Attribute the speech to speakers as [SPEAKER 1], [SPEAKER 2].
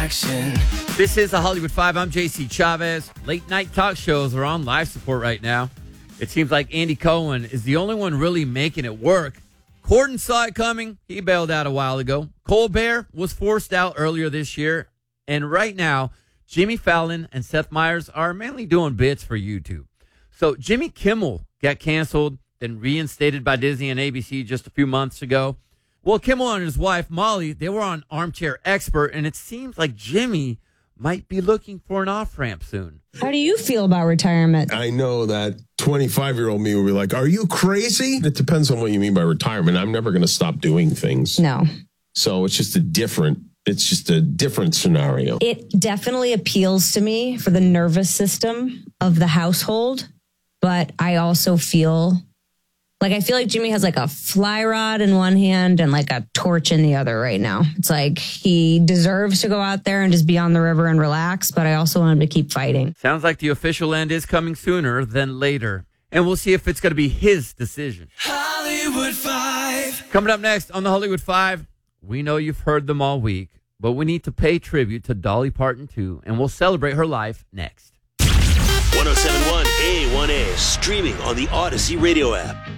[SPEAKER 1] action.
[SPEAKER 2] This is the Hollywood 5. I'm JC Chavez. Late night talk shows are on life support right now. It seems like Andy Cohen is the only one really making it work. Corden saw it coming. He bailed out a while ago. Colbert was forced out earlier this year. And right now, Jimmy Fallon and Seth Meyers are mainly doing bits for YouTube. So Jimmy Kimmel got canceled, then reinstated by Disney and ABC just a few months ago. Well, Kimmel and his wife, Molly, they were on Armchair Expert, and it seems like Jimmy might be looking for an off-ramp soon.
[SPEAKER 3] How do you feel about retirement?
[SPEAKER 4] I know that 25-year-old me will be like, are you crazy? It depends on what you mean by retirement. I'm never going to stop doing things.
[SPEAKER 3] No.
[SPEAKER 4] So it's just a different scenario.
[SPEAKER 3] It definitely appeals to me for the nervous system of the household, but I also feel like Jimmy has like a fly rod in one hand and like a torch in the other right now. It's like he deserves to go out there and just be on the river and relax, but I also want him to keep fighting.
[SPEAKER 2] Sounds like the official end is coming sooner than later. And we'll see if it's going to be his decision.
[SPEAKER 1] Hollywood 5.
[SPEAKER 2] Coming up next on the Hollywood 5, we know you've heard them all week, but we need to pay tribute to Dolly Parton too, and we'll celebrate her life next.
[SPEAKER 5] 107.1 A1A, streaming on the Odyssey radio app.